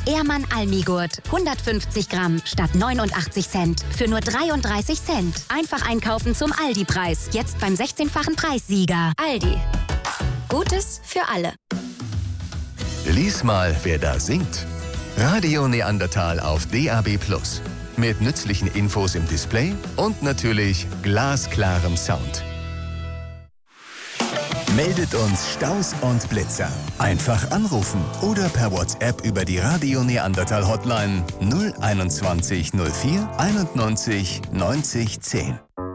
Ehrmann Almigurt. 150 Gramm statt 89 Cent. Für nur 33 Cent. Einfach einkaufen zum Aldi-Preis. Jetzt beim 16-fachen Preissieger. Aldi. Gutes für alle. Lies mal, wer da singt. Radio Neandertal auf DAB+. Mit nützlichen Infos im Display und natürlich glasklarem Sound. Meldet uns Staus und Blitzer. Einfach anrufen oder per WhatsApp über die Radio Neandertal Hotline 021 04 91 90 10.